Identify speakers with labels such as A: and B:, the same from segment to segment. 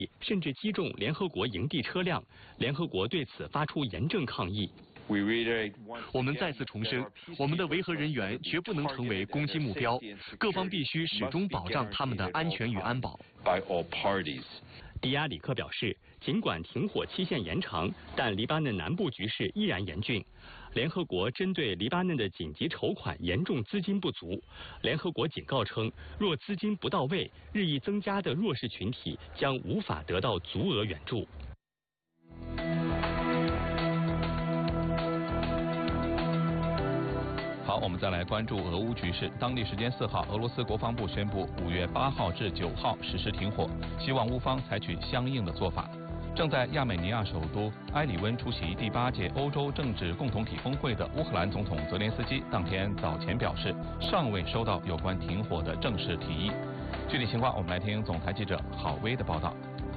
A: 甚至击中联合国营地车辆，联合国对此发出严正抗议。
B: 我们再次重申，我们的维和人员绝不能成为攻击目标，各方必须始终保障他们的安全与安保。
A: 迪亚里克表示，尽管停火期限延长，但黎巴嫩南部局势依然严峻。联合国针对黎巴嫩的紧急筹款严重资金不足，联合国警告称，若资金不到位，日益增加的弱势群体将无法得到足额援助。
C: 好，我们再来关注俄乌局势。当地时间4号，俄罗斯国防部宣布5月8号至9号实施停火，希望乌方采取相应的做法。正在亚美尼亚首都埃里温出席第8届欧洲政治共同体峰会的乌克兰总统泽连斯基，当天早前表示，尚未收到有关停火的正式提议。具体情况，我们来听总台记者郝威的报道。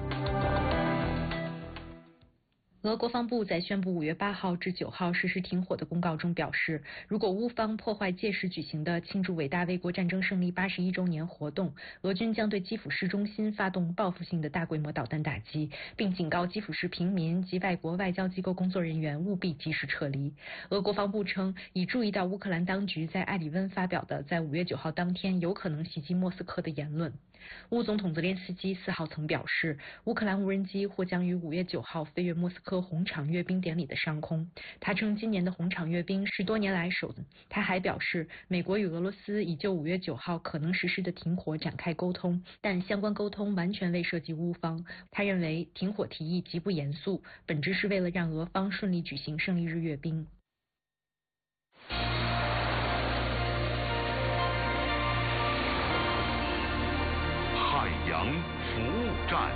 D: 俄国防部在宣布5月8号至9号实施停火的公告中表示，如果乌方破坏届时举行的庆祝伟大卫国战争胜利81周年活动，俄军将对基辅市中心发动报复性的大规模导弹打击，并警告基辅市平民及外国外交机构工作人员务必及时撤离。俄国防部称，已注意到乌克兰当局在埃里温发表的在5月9号当天有可能袭击莫斯科的言论。乌总统泽连斯基4号曾表示，乌克兰无人机或将于5月9号飞越莫斯科红场阅兵典礼的上空。他称，今年的红场阅兵是多年来首次。他还表示，美国与俄罗斯已就5月9号可能实施的停火展开沟通，但相关沟通完全未涉及乌方。他认为停火提议极不严肃，本质是为了让俄方顺利举行胜利日阅兵。
E: 海洋服务站，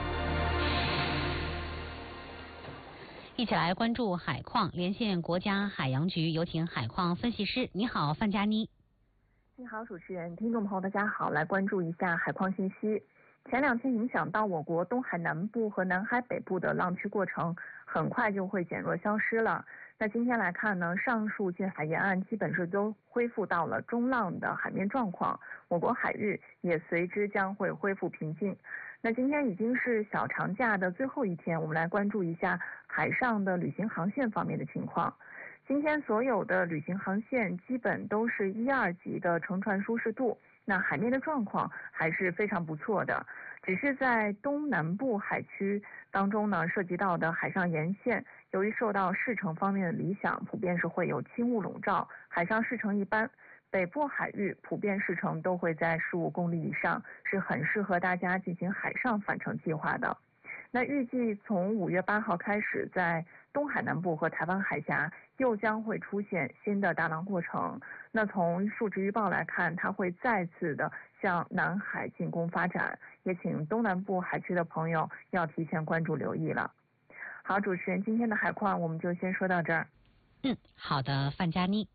F: 一起来关注海况，连线国家海洋局游艇海况分析师。你好，范佳妮。
G: 你好，主持人，听众朋友大家好，来关注一下海况信息。前2天影响到我国东海南部和南海北部的浪区过程，很快就会减弱消失了。那今天来看呢，上述近海沿岸基本是都恢复到了中浪的海面状况，我国海域也随之将会恢复平静。那今天已经是小长假的最后一天，我们来关注一下海上的旅行航线方面的情况。今天所有的旅行航线基本都是1、2级的乘船舒适度，那海面的状况还是非常不错的。只是在东南部海区当中呢，涉及到的海上沿线，由于受到视程方面的理想，普遍是会有轻雾笼罩，海上视程一般。北部海域普遍视程都会在15公里以上，是很适合大家进行海上返程计划的。那预计从5月8号开始，在东海南部和台湾海峡又将会出现新的大浪过程。那从数值预报来看，它会再次的向南海进攻发展，也请东南部海区的朋友要提前关注留意了。好，主持人，今天的海况我们就先说到这儿。
F: 好的，范佳妮。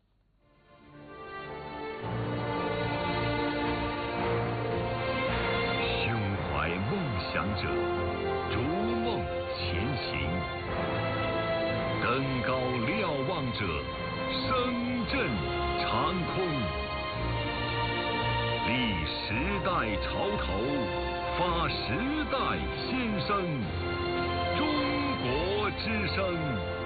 E: 胸怀梦想者，逐梦前行，登高瞭望者，声震长空。立时代潮头，发时代先声，中国之声。